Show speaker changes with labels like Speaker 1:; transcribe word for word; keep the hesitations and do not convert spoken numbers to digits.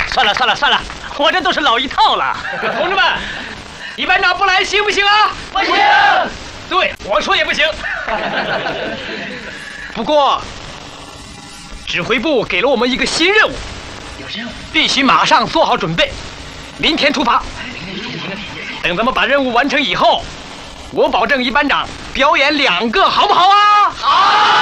Speaker 1: 算了算了算了，我这都是老一套了。同志们，一班长不来行不行啊？
Speaker 2: 不行。
Speaker 1: 对，我说也不行。不过，指挥部给了我们一个新任务，必须马上做好准备，明天出发。等咱们把任务完成以后，我保证一班长表演两个，好不好啊？好。